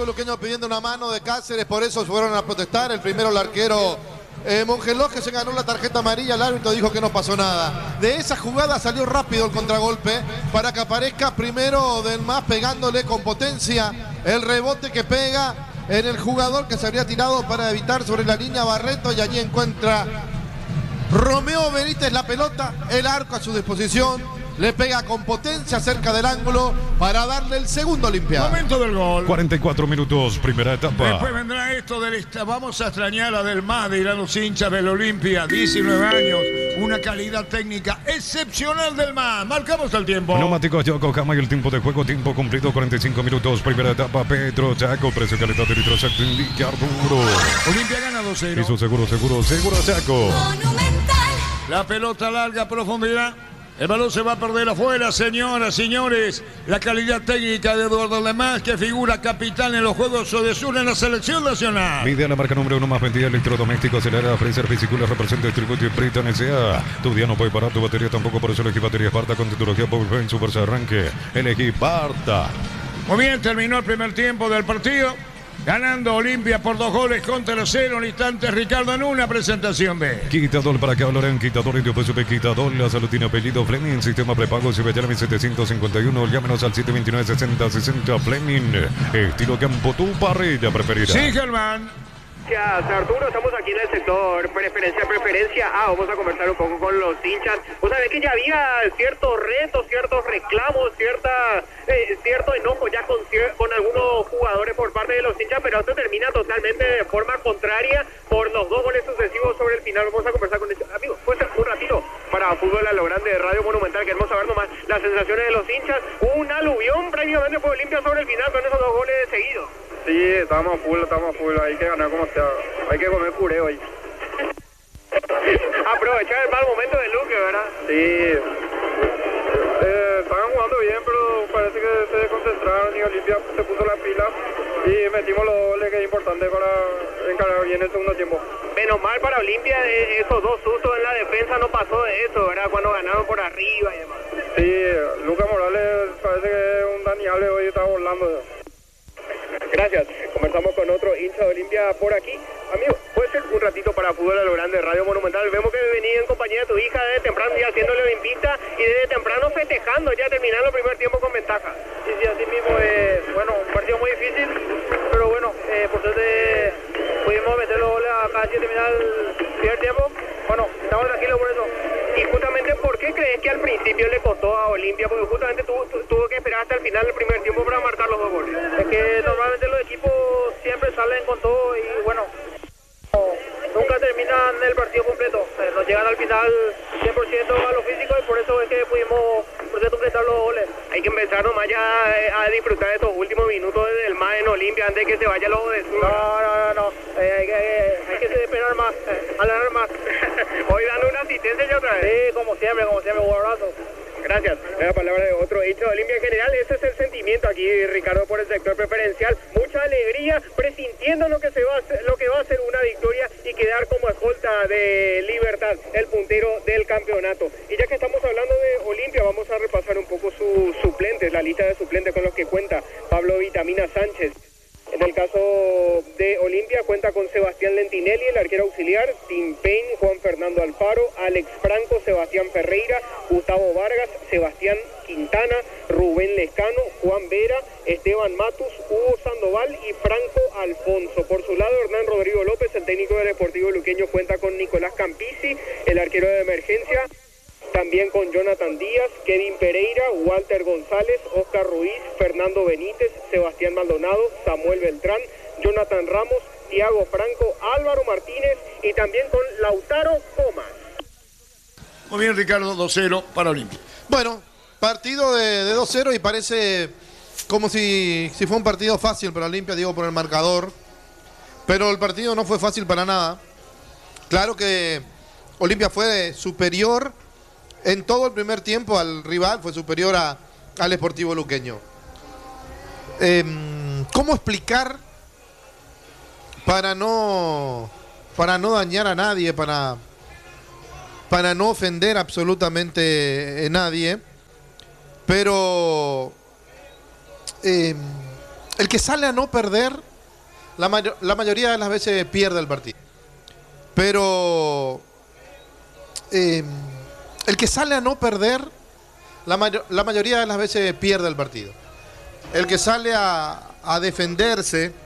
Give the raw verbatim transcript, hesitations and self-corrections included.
Luqueño pidiendo una mano de Cáceres, por eso fueron a protestar. El primero el arquero eh, Mongeló, que se ganó la tarjeta amarilla, el árbitro dijo que no pasó nada. De esa jugada salió rápido el contragolpe para que aparezca primero del más pegándole con potencia el rebote que pega en el jugador que se habría tirado para evitar sobre la línea Barreto, y allí encuentra Romeo Benítez la pelota, el arco a su disposición. Le pega con potencia cerca del ángulo para darle el segundo Olimpia. Momento del gol. cuarenta y cuatro minutos, primera etapa. Después vendrá esto del esta. Vamos a extrañar a Del Mar, dirán los hinchas del Olimpia. diecinueve años, una calidad técnica excepcional del Mar. Marcamos el tiempo. Neumáticos Yokohama y el tiempo de juego, tiempo cumplido, cuarenta y cinco minutos, primera etapa. Petro Chaco, precio calidad de litro Chaco indica Arturo. Olimpia gana dos cero. Hizo seguro, seguro, seguro Chaco. La pelota larga a profundidad. El balón se va a perder afuera, señoras, señores. La calidad técnica de Eduardo Lemás, que figura capitán en los Juegos de Sur en la selección nacional. Pide la marca número uno más vendida, electrodoméstico, acelera, freezer, Fisicula, representa, distribuye y Britan S A. Tu día no puede parar, tu batería tampoco, por eso elegí batería Esparta con tecnología Powertrain Super se arranque. Elegí Esparta. Muy bien, terminó el primer tiempo del partido. Ganando Olimpia por dos goles contra cero. En instantes, Ricardo, en una presentación de Quitador para que hablarán, quitador indio P S P, quitador, la salutina apellido Fleming, sistema prepago, si llame setecientos cincuenta y uno, llámenos al siete dos nueve, sesenta sesenta Fleming, estilo campo, tu parrilla preferida. Sí, Germán. Gracias, Arturo. Estamos aquí en el sector preferencia, preferencia A. Vamos a conversar un poco con los hinchas. Vos sabés que ya había ciertos retos, ciertos reclamos, cierta, eh, cierto enojo ya con, con algunos jugadores por parte de los hinchas, pero esto termina totalmente de forma contraria por los dos goles sucesivos sobre el final. Vamos a conversar con ellos. Amigos, pues un ratito para Fútbol a lo Grande de Radio Monumental. Queremos saber nomás las sensaciones de los hinchas. Un aluvión prácticamente fue Olimpia sobre el final con esos dos goles seguidos. Sí, estamos full, estamos full, hay que ganar como sea, hay que comer puré hoy. Aprovechar el mal momento de Luque, ¿verdad? Sí, eh, estaban jugando bien, pero parece que se desconcentraron y Olimpia se puso la pila y metimos los goles, que es importante para encarar bien el segundo tiempo. Menos mal para Olimpia, esos dos sustos en la defensa no pasó de eso, ¿verdad? Cuando ganaron por arriba y demás. Sí, Lucas Morales parece que es un Dani Alves, hoy está volando. Gracias. Conversamos con otro hincha de Olimpia por aquí. Amigo, puede ser un ratito para Fútbol a lo Grande, Radio Monumental. Vemos que venía en compañía de tu hija desde temprano ya haciéndole olimpista y desde temprano festejando ya terminando el primer tiempo con ventaja. Sí, sí, así mismo. Eh, bueno, un partido muy difícil, pero bueno, eh, por suerte pudimos meter los goles a casi terminar el primer tiempo. Bueno, estamos tranquilos por eso. Y justamente, ¿por qué crees que al principio le costó a Olimpia? Porque justamente tuvo, tuvo que esperar hasta el final del primer tiempo para marcar los dos goles. Es que normalmente los equipos siempre salen con todo y bueno, no, nunca terminan el partido completo. Eh, nos llegan al final cien por ciento a lo físico y por eso es que pudimos por cierto, completar los goles. Hay que empezar nomás ya a disfrutar de estos últimos minutos del M A en Olimpia antes de que se vaya los de Sur. No, no, no, no. Eh, hay, que, hay que esperar más, eh, alargar más. Hoy dando una asistencia ya otra vez. Sí, como siempre, como siempre, un abrazo. Gracias. La palabra de otro hincha de Olimpia en general. Ese es el sentimiento aquí, Ricardo, por el sector preferencial. Mucha alegría, presintiendo lo que se va a hacer, lo que va a ser una victoria y quedar como escolta de Libertad, el puntero del campeonato. Y ya que estamos hablando de Olimpia, vamos a repasar un poco sus suplentes, la lista de suplentes con los que cuenta Pablo Vitamina Sánchez. En el caso de Olimpia cuenta con Sebastián Lentinelli, el arquero auxiliar, Tim Payne, Juan Fernando Alfaro, Alex Franco, Sebastián Ferreira, Gustavo Vargas, Sebastián Quintana, Rubén Lescano, Juan Vera, Esteban Matus, Hugo Sandoval y Franco Alfonso. Por su lado, Hernán Rodrigo López, el técnico del Deportivo Luqueño, cuenta con Nicolás Campisi, el arquero de emergencia, también con Jonathan Díaz, Kevin Pereira, Walter González, Oscar Ruiz, Fernando Benítez, Sebastián Maldonado, Samuel Beltrán, Jonathan Ramos, Tiago Franco, Álvaro Martínez y también con Lautaro Comas. Muy bien, Ricardo, dos cero para Olimpia. Bueno, partido de, de dos cero y parece como si, si fue un partido fácil para Olimpia, digo, por el marcador. Pero el partido no fue fácil para nada. Claro que Olimpia fue superior en todo el primer tiempo al rival, fue superior a, al Sportivo Luqueño. Eh, ¿Cómo explicar para no, para no dañar a nadie, para, para no ofender absolutamente a nadie? Pero eh, el que sale a no perder, la, mayor, la mayoría de las veces pierde el partido. Pero eh, el que sale a no perder, la, mayor, la mayoría de las veces pierde el partido. El que sale a, a defenderse